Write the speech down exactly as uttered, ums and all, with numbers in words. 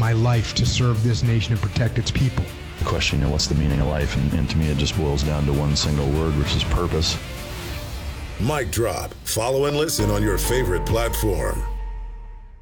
my life to serve this nation and protect its people. The question, you know, what's the meaning of life? And, and to me, it just boils down to one single word, which is purpose. Mic drop. Follow and listen on your favorite platform.